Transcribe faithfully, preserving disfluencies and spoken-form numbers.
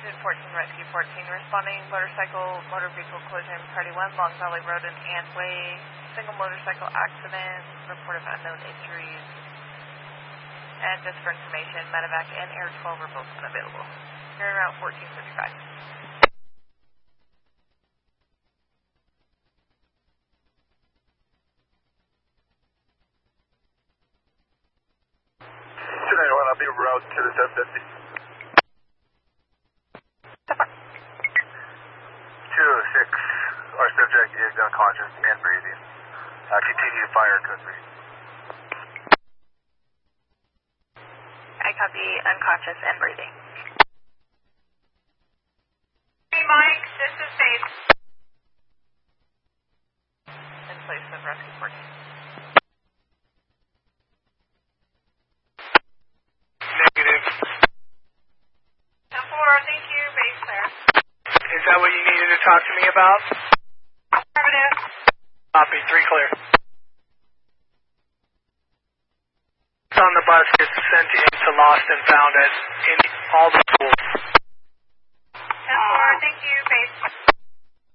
fourteen, Rescue fourteen, responding motorcycle, motor vehicle collision, Party one, Long Valley Road and Antway, single motorcycle accident, report of unknown injuries. And just for information, Medevac and Air twelve are both unavailable. You're around fourteen fifty-five. two ninety-one, I'll be route to the seven fifty. two oh six, our subject is unconscious and breathing. Uh, continue fire code three. I copy, unconscious and breathing. Hey Mike, this is Faith. In place of Rescue fourteen. Negative. ten four, thank you, base clear. Is that what you needed to talk to me about? Affirmative. Copy, three clear. On the bus gets sent into lost and found at in all the schools. ten four, thank you, base.